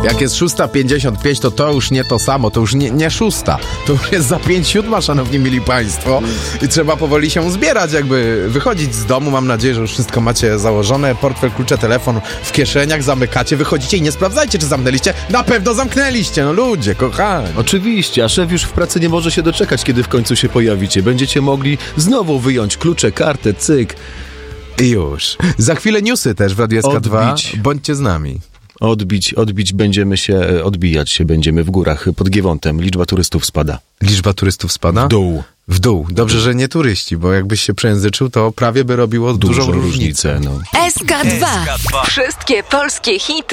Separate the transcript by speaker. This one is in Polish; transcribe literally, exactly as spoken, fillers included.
Speaker 1: Jak jest szósta pięćdziesiąt pięć, to to już nie to samo, to już nie, nie szósta. To już jest za pięć siódma, szanowni mili państwo. I trzeba powoli się zbierać, jakby wychodzić z domu. Mam nadzieję, że już wszystko macie założone. Portfel, klucze, telefon w kieszeniach, zamykacie, wychodzicie i nie sprawdzajcie, czy zamknęliście. Na pewno zamknęliście, no ludzie, kochani.
Speaker 2: Oczywiście, a szef już w pracy nie może się doczekać, kiedy w końcu się pojawicie. Będziecie mogli znowu wyjąć klucze, kartę, cyk.
Speaker 1: I już. Za chwilę newsy też w Radiu S K dwa.
Speaker 2: Odbić.
Speaker 1: Bądźcie z nami.
Speaker 2: Odbić, odbić będziemy się, odbijać się będziemy w górach pod Giewątem. Liczba turystów spada.
Speaker 1: Liczba turystów spada?
Speaker 2: W dół.
Speaker 1: W dół. Dobrze, że nie turyści, bo jakbyś się przejęzyczył, to prawie by robiło dużą,
Speaker 2: Dużą
Speaker 1: różnicę.
Speaker 2: różnicę, no.
Speaker 3: S K dwa. Wszystkie polskie hity